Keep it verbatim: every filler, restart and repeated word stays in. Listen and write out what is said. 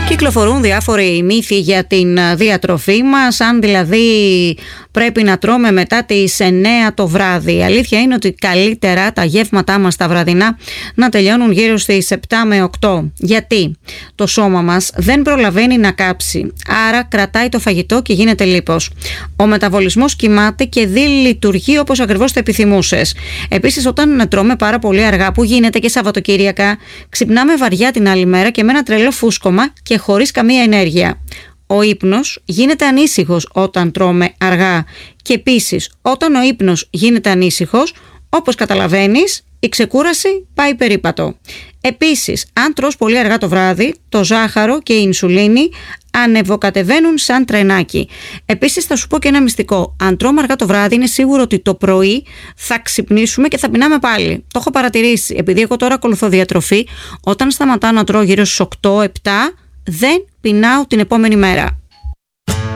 Κυκλοφορούν διάφοροι μύθοι για την διατροφή μας, αν δηλαδή πρέπει να τρώμε μετά τις εννέα το βράδυ. Η αλήθεια είναι ότι καλύτερα τα γεύματά μας τα βραδινά να τελειώνουν γύρω στις επτά με οκτώ. Γιατί το σώμα μας δεν προλαβαίνει να κάψει, άρα κρατάει το φαγητό και γίνεται λίπος. Ο μεταβολισμός κοιμάται και δεν λειτουργεί όπως ακριβώς το επιθυμούσες. Επίσης, όταν τρώμε πάρα πολύ αργά, που γίνεται και Σαββατοκύριακα, ξυπνάμε βαριά την άλλη μέρα και με ένα τρελό φούσκωμα και χωρίς καμία ενέργεια. Ο ύπνος γίνεται ανήσυχος όταν τρώμε αργά και επίσης όταν ο ύπνος γίνεται ανήσυχος, όπως καταλαβαίνεις, η ξεκούραση πάει περίπατο. Επίσης, αν τρως πολύ αργά το βράδυ, το ζάχαρο και η ινσουλίνη ανεβοκατεβαίνουν σαν τρενάκι. Επίσης, θα σου πω και ένα μυστικό. Αν τρώμε αργά το βράδυ, είναι σίγουρο ότι το πρωί θα ξυπνήσουμε και θα πεινάμε πάλι. Το έχω παρατηρήσει. Επειδή εγώ τώρα ακολουθώ διατροφή, όταν σταματάω να τρώω γύρω στις οκτώ επτά, δεν πεινάω την επόμενη μέρα.